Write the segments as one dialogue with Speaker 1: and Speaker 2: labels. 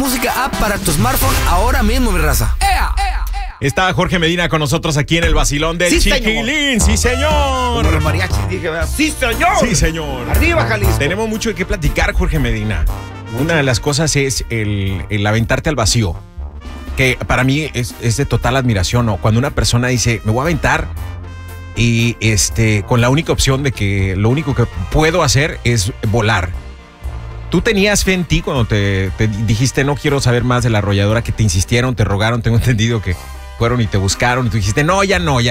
Speaker 1: Música App para tu smartphone ahora mismo, mi raza. ¡Ea!
Speaker 2: Está Jorge Medina con nosotros aquí en el vacilón del Chiquilín. ¡Sí, señor!
Speaker 3: Como los mariachis dije, ¿verdad? ¡Sí, señor!
Speaker 2: ¡Sí, señor!
Speaker 3: ¡Arriba, Jalisco!
Speaker 2: Tenemos mucho de qué platicar, Jorge Medina. Una de las cosas es el aventarte al vacío, que para mí es de total admiración, ¿no? Cuando una persona dice, me voy a aventar y con la única opción de que lo único que puedo hacer es volar. ¿Tú tenías fe en ti cuando te dijiste, no quiero saber más de la arrolladora, que te insistieron, te rogaron? Tengo entendido que fueron y te buscaron y tú dijiste, no, ya no.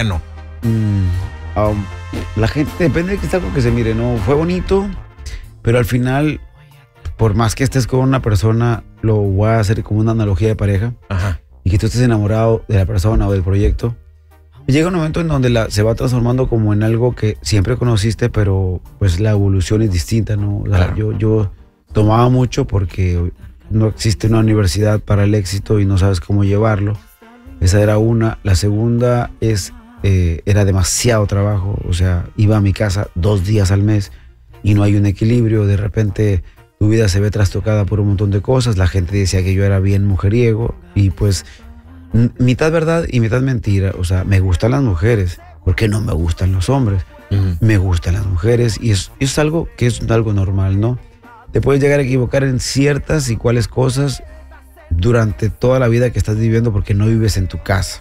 Speaker 3: La gente, depende de que sea algo que se mire, ¿no? Fue bonito, pero al final, por más que estés con una persona, lo voy a hacer como una analogía de pareja.
Speaker 2: Ajá.
Speaker 3: Y que tú estés enamorado de la persona o del proyecto. Llega un momento en donde se va transformando como en algo que siempre conociste, pero pues la evolución es distinta, ¿no? O sea,
Speaker 2: claro.
Speaker 3: yo tomaba mucho porque no existe una universidad para el éxito y no sabes cómo llevarlo. Esa era una. La segunda era demasiado trabajo. O sea, iba a mi casa 2 días al mes y no hay un equilibrio. De repente tu vida se ve trastocada por un montón de cosas. La gente decía que yo era bien mujeriego y pues mitad verdad y mitad mentira. O sea, me gustan las mujeres. ¿Por qué no me gustan los hombres? Uh-huh. Me gustan las mujeres y es algo que es algo normal, ¿no? Te puedes llegar a equivocar en ciertas y cuáles cosas durante toda la vida que estás viviendo porque no vives en tu casa.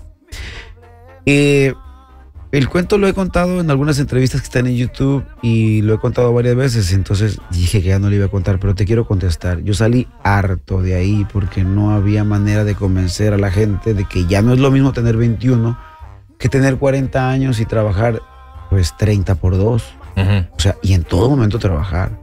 Speaker 3: El cuento lo he contado en algunas entrevistas que están en YouTube y lo he contado varias veces, entonces dije que ya no le iba a contar, pero te quiero contestar. Yo salí harto de ahí porque no había manera de convencer a la gente de que ya no es lo mismo tener 21 que tener 40 años y trabajar pues 30 por 2. Uh-huh. O sea, y en todo momento trabajar.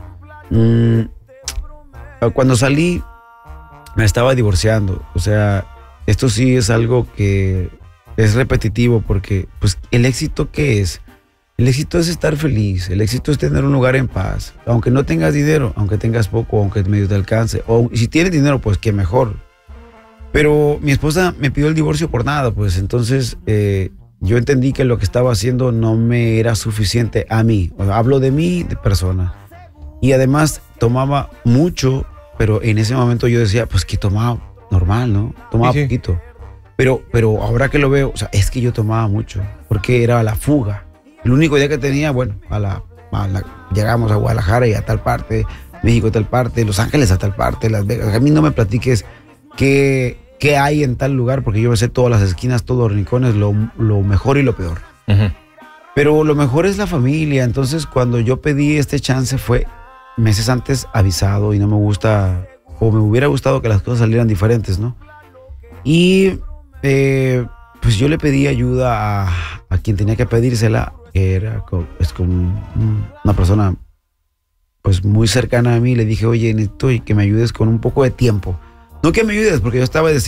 Speaker 3: Cuando salí me estaba divorciando. O sea, esto sí es algo que es repetitivo porque pues el éxito, ¿qué es? El éxito es estar feliz, el éxito es tener un lugar en paz, aunque no tengas dinero, aunque tengas poco, aunque medio te alcance, o si tienes dinero pues qué mejor. Pero mi esposa me pidió el divorcio por nada, pues entonces yo entendí que lo que estaba haciendo no me era suficiente a mí. O sea, hablo de mí, de persona. Y además tomaba mucho, pero en ese momento yo decía, pues que tomaba normal, ¿no? Tomaba sí. Poquito. Pero ahora que lo veo, o sea, es que yo tomaba mucho, porque era la fuga. El único día que tenía, bueno, llegamos a Guadalajara y a tal parte, México a tal parte, Los Ángeles a tal parte, Las Vegas. A mí no me platiques qué hay en tal lugar, porque yo me sé todas las esquinas, todos los rincones, lo mejor y lo peor. Uh-huh. Pero lo mejor es la familia. Entonces, cuando yo pedí este chance fue meses antes avisado y no me gusta, o me hubiera gustado que las cosas salieran diferentes, ¿no? Y pues yo le pedí ayuda a quien tenía que pedírsela, que es como una persona pues muy cercana a mí. Le dije, oye, necesito que me ayudes con un poco de tiempo. No que me ayudes, porque yo estaba